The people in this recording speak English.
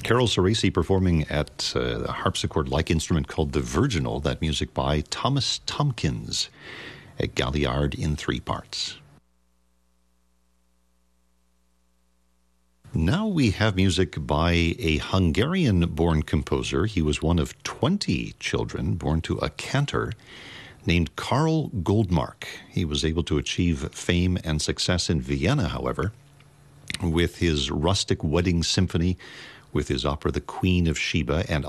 Carol Ceresi performing at a harpsichord-like instrument called the virginal, that music by Thomas Tomkins, a Galliard in 3 parts. Now we have music by a Hungarian-born composer. He was one of 20 children born to a cantor named Karl Goldmark. He was able to achieve fame and success in Vienna, however, with his rustic wedding symphony, with his opera The Queen of Sheba, and